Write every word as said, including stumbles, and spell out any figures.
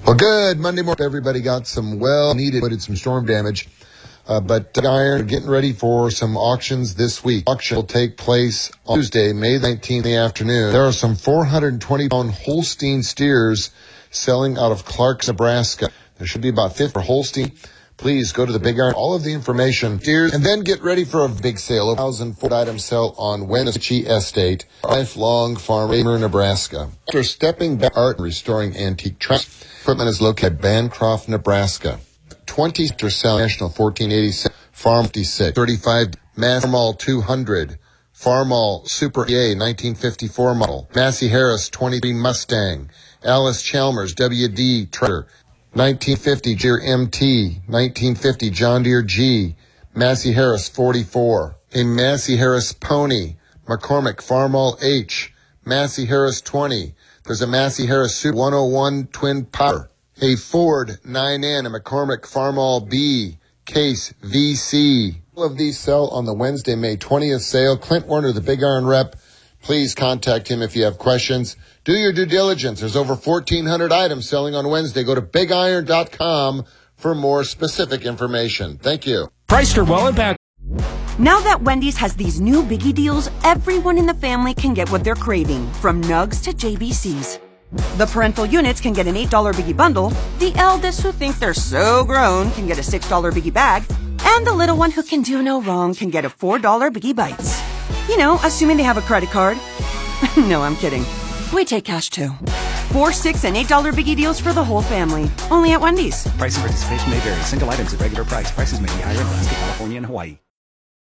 Well, good Monday morning. Everybody got some well-needed, but it's some storm damage. Uh, but Big Iron getting ready for some auctions this week. Auction will take place on Tuesday, May nineteenth in the afternoon. There are some four hundred twenty pound Holstein steers selling out of Clark, Nebraska. There should be about fifty for Holstein. Please go to the Big Iron. All of the information steers, and then get ready for a big sale. one thousand four items sell on Wenatchee Estate, lifelong farmer, Nebraska. After stepping back art and restoring antique trucks, equipment is located at Bancroft, Nebraska. twenty sell National fourteen eighty-six, Farm fifty-six, thirty-five, Mass Farmall two hundred, Farmall Super E A nineteen fifty-four model, Massey Harris twenty-three Mustang, Alice Chalmers W D Tractor, nineteen fifty Deere M T, nineteen fifty John Deere G, Massey Harris forty-four, a Massey Harris Pony, McCormick Farmall H, Massey Harris twenty, there's a Massey Harris Super one oh one Twin Power, a Ford nine N, a McCormick Farmall B, Case V C. All of these sell on the Wednesday, May twentieth sale. Clint Werner, the Big Iron rep. Please contact him if you have questions. Do your due diligence. There's over fourteen hundred items selling on Wednesday. Go to big iron dot com for more specific information. Thank you. Chrysler Wallenbach. Now that Wendy's has these new biggie deals, everyone in the family can get what they're craving, from nugs to J B Cs. The parental units can get an eight dollar biggie bundle, the eldest who think they're so grown can get a six dollar biggie bag, and the little one who can do no wrong can get a four dollar biggie bites. You know, assuming they have a credit card. No, I'm kidding. We take cash too. Four, six, and eight dollar biggie deals for the whole family. Only at Wendy's. Price and participation may vary. Single items at regular price. Prices may be higher in Alaska, California, and Hawaii.